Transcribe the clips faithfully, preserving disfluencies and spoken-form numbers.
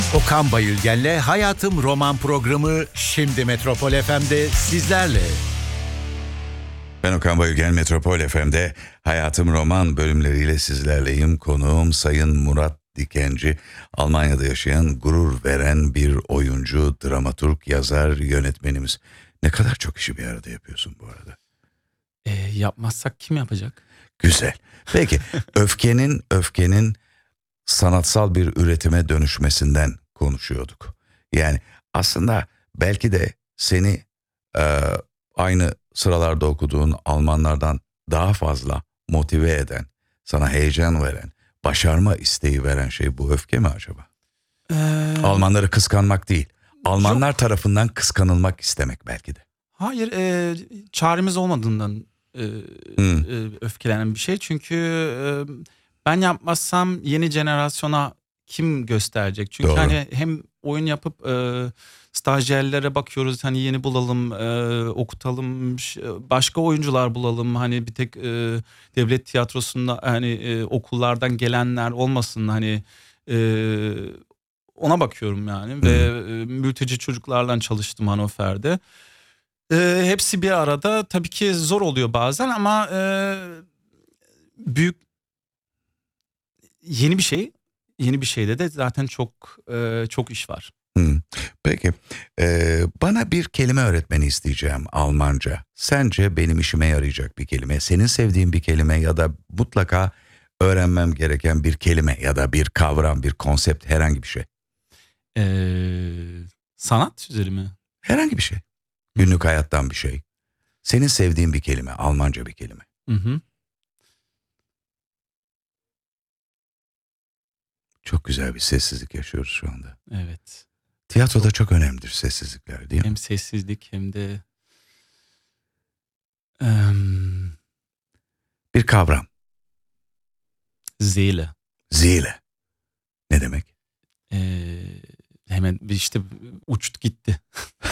Okan Bayülgen'le Hayatım Roman programı şimdi Metropol F M'de sizlerle. Ben Okan Bayülgen, Metropol F M'de Hayatım Roman bölümleriyle sizlerleyim. Konuğum Sayın Murat Dikenci, Almanya'da yaşayan, gurur veren bir oyuncu, dramaturg, yazar, yönetmenimiz. Ne kadar çok işi bir arada yapıyorsun bu arada. E, yapmazsak kim yapacak? Güzel. Peki öfkenin öfkenin sanatsal bir üretime dönüşmesinden konuşuyorduk. Yani aslında belki de seni e, aynı sıralarda okuduğun Almanlardan daha fazla motive eden, sana heyecan veren, başarma isteği veren şey bu öfke mi acaba? Ee, Almanları kıskanmak değil, Almanlar yok. tarafından kıskanılmak istemek belki de. Hayır, e, çaremiz olmadığından e, hmm. e, öfkelenen bir şey. Çünkü e, ben yapmazsam yeni jenerasyona kim gösterecek? Çünkü Doğru. hani hem oyun yapıp e, stajyerlere bakıyoruz, hani yeni bulalım, e, okutalım, başka oyuncular bulalım, hani bir tek e, devlet tiyatrosunda hani e, okullardan gelenler olmasın, hani e, ona bakıyorum yani. Hmm. Ve e, mülteci çocuklarla çalıştım Hannover'de. E, hepsi bir arada, tabii ki zor oluyor bazen ama e, büyük yeni bir şey. Yeni bir şeyde de zaten çok e, çok iş var. Hmm. Peki ee, bana bir kelime öğretmeni isteyeceğim Almanca. Sence benim işime yarayacak bir kelime, senin sevdiğin bir kelime ya da mutlaka öğrenmem gereken bir kelime ya da bir kavram, bir konsept, herhangi bir şey. Ee, sanat üzeri mi? Herhangi bir şey. Günlük hayattan bir şey. Senin sevdiğin bir kelime, Almanca bir kelime. Hı hı. Çok güzel bir sessizlik yaşıyoruz şu anda. Evet. Tiyatroda çok önemlidir sessizlikler, değil mi? Hem sessizlik hem de um, bir kavram. Seele. Seele. Ne demek? Ee, hemen işte uçtu gitti.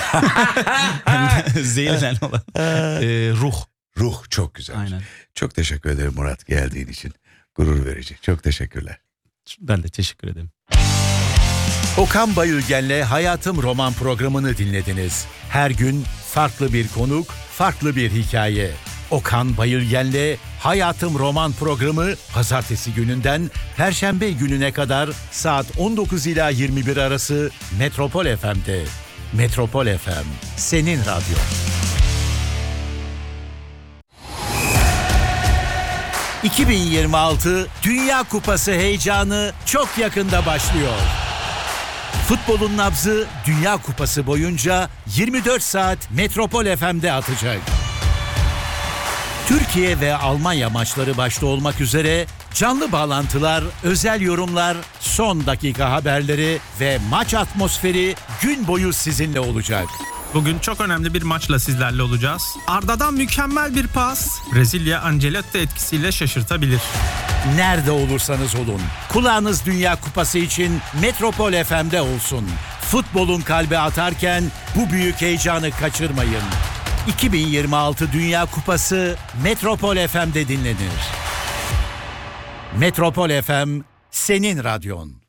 Seele'den olan. Ee, ruh. Ruh, çok güzel. Aynen. Çok teşekkür ederim Murat, geldiğin için. Gurur verici. Çok teşekkürler. Ben de teşekkür ederim. Okan Bayülgen'le Hayatım Roman programını dinlediniz. Her gün farklı bir konuk, farklı bir hikaye. Okan Bayülgen'le Hayatım Roman programı pazartesi gününden perşembe gününe kadar saat on dokuz ila yirmi bir arası Metropol F M'de. Metropol F M, senin radyo. iki bin yirmi altı Dünya Kupası heyecanı çok yakında başlıyor. Futbolun nabzı Dünya Kupası boyunca yirmi dört saat Metropol F M'de atacak. Türkiye ve Almanya maçları başta olmak üzere canlı bağlantılar, özel yorumlar, son dakika haberleri ve maç atmosferi gün boyu sizinle olacak. Bugün çok önemli bir maçla sizlerle olacağız. Arda'dan mükemmel bir pas, Brezilya Ancelotti etkisiyle şaşırtabilir. Nerede olursanız olun, kulağınız Dünya Kupası için Metropol F M'de olsun. Futbolun kalbi atarken bu büyük heyecanı kaçırmayın. iki bin yirmi altı Dünya Kupası Metropol F M'de dinlenir. Metropol F M, senin radyon.